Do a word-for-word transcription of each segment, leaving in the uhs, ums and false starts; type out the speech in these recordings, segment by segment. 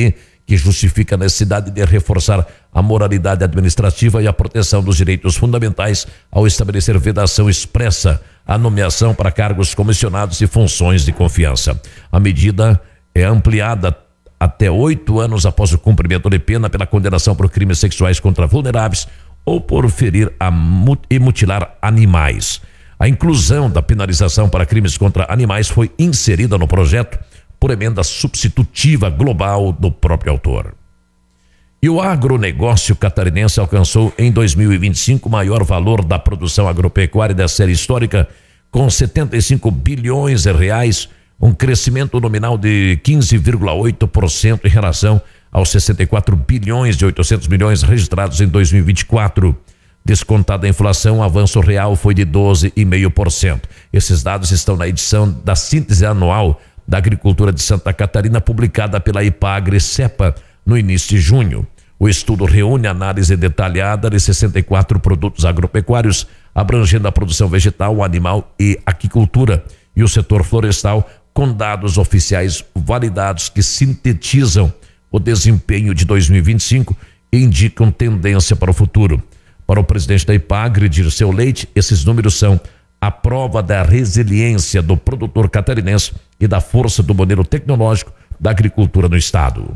D, que justifica a necessidade de reforçar a moralidade administrativa e a proteção dos direitos fundamentais ao estabelecer vedação expressa à nomeação para cargos comissionados e funções de confiança. A medida é ampliada até oito anos após o cumprimento de pena pela condenação por crimes sexuais contra vulneráveis ou por ferir a mut- e mutilar animais. A inclusão da penalização para crimes contra animais foi inserida no projeto por emenda substitutiva global do próprio autor. E o agronegócio catarinense alcançou em dois mil e vinte e cinco o maior valor da produção agropecuária da série histórica, com setenta e cinco bilhões de reais, um crescimento nominal de quinze vírgula oito por cento em relação aos sessenta e quatro bilhões e oitocentos milhões registrados em dois mil e vinte e quatro. Descontada a inflação, o avanço real foi de doze vírgula cinco por cento. Esses dados estão na edição da síntese anual da Agricultura de Santa Catarina, publicada pela IPAGRE-CEPA no início de junho. O estudo reúne análise detalhada de sessenta e quatro produtos agropecuários, abrangendo a produção vegetal, animal e aquicultura e o setor florestal, com dados oficiais validados que sintetizam o desempenho de dois mil e vinte e cinco e indicam tendência para o futuro. Para o presidente da IPAGRE, Dirceu Leite, esses números são a prova da resiliência do produtor catarinense e da força do modelo tecnológico da agricultura no estado.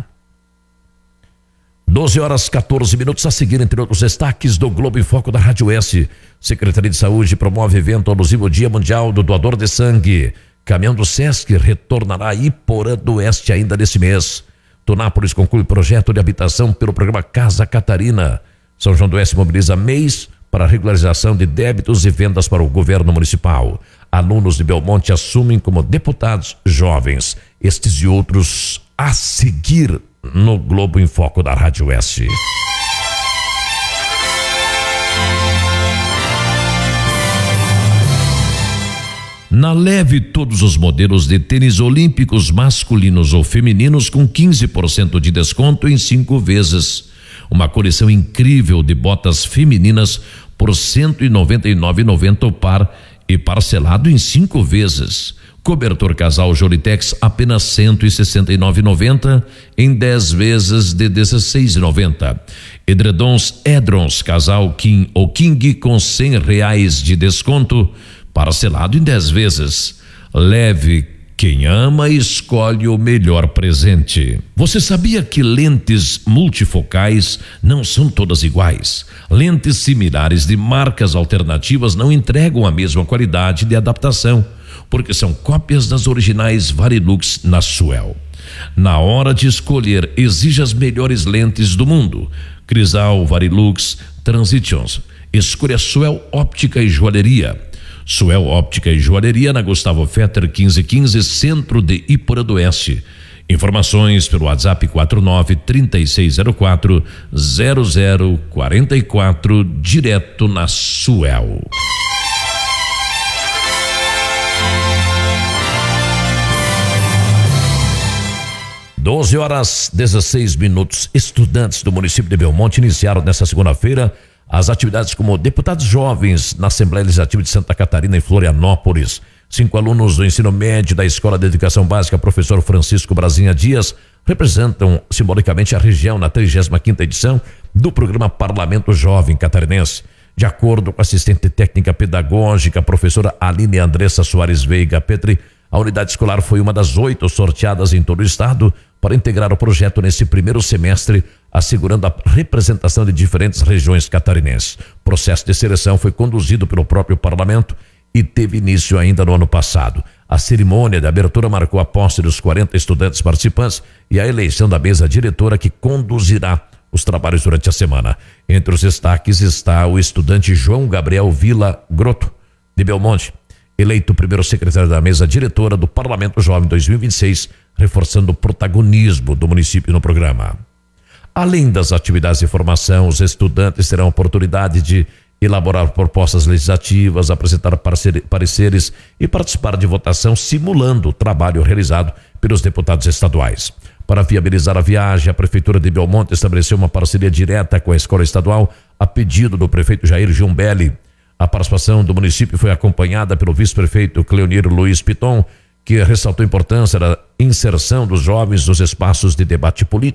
doze horas quatorze minutos, a seguir, entre outros destaques do Globo em Foco da Rádio S. Secretaria de Saúde promove evento alusivo ao Dia Mundial do Doador de Sangue. Caminhão do Sesc retornará a Iporã do Oeste ainda nesse mês. Tonápolis conclui projeto de habitação pelo programa Casa Catarina. São João do Oeste mobiliza M E I S para regularização de débitos e vendas para o governo municipal. Alunos de Belmonte assumem como deputados jovens. Estes e outros a seguir no Globo em Foco da Rádio S. Na Leve, todos os modelos de tênis olímpicos masculinos ou femininos com quinze por cento de desconto em cinco vezes. Uma coleção incrível de botas femininas por cento e noventa e nove reais e noventa centavos o par e parcelado em cinco vezes. Cobertor casal Jolitex apenas cento e sessenta e nove reais e noventa centavos em dez vezes de dezesseis reais e noventa centavos. Edredons Edrons casal King ou King com cem reais de desconto, parcelado em dez vezes. Leve, quem ama escolhe o melhor presente. Você sabia que lentes multifocais não são todas iguais? Lentes similares de marcas alternativas não entregam a mesma qualidade de adaptação, porque são cópias das originais Varilux na Suel. Na hora de escolher, exija as melhores lentes do mundo. Crisal, Varilux, Transitions. Escolha Suel Óptica e Joalheria. Suel Óptica e Joalheria na Gustavo Fetter quinze quinze, centro de Iporã do Oeste. Informações pelo WhatsApp quatro nove, três seis zero quatro, zero zero quatro quatro, direto na Suel. doze horas dezesseis minutos. Estudantes do município de Belmonte iniciaram nesta segunda-feira as atividades como deputados jovens na Assembleia Legislativa de Santa Catarina, em Florianópolis. Cinco alunos do ensino médio da Escola de Educação Básica Professor Francisco Brasinha Dias representam simbolicamente a região na trigésima quinta edição do programa Parlamento Jovem Catarinense. De acordo com a assistente técnica pedagógica, professora Aline Andressa Soares Veiga Petri, a unidade escolar foi uma das oito sorteadas em todo o estado para integrar o projeto nesse primeiro semestre, assegurando a representação de diferentes regiões catarinenses. O processo de seleção foi conduzido pelo próprio parlamento e teve início ainda no ano passado. A cerimônia de abertura marcou a posse dos quarenta estudantes participantes e a eleição da mesa diretora que conduzirá os trabalhos durante a semana. Entre os destaques está o estudante João Gabriel Vila Grotto, de Belmonte, eleito o primeiro secretário da mesa diretora do Parlamento Jovem dois mil e vinte e seis, reforçando o protagonismo do município no programa. Além das atividades de formação, os estudantes terão a oportunidade de elaborar propostas legislativas, apresentar pareceres e participar de votação, simulando o trabalho realizado pelos deputados estaduais. Para viabilizar a viagem, a Prefeitura de Belmonte estabeleceu uma parceria direta com a Escola Estadual a pedido do prefeito Jair Giumbelli. A participação do município foi acompanhada pelo vice-prefeito Cleonir Luiz Piton, que ressaltou a importância da inserção dos jovens nos espaços de debate político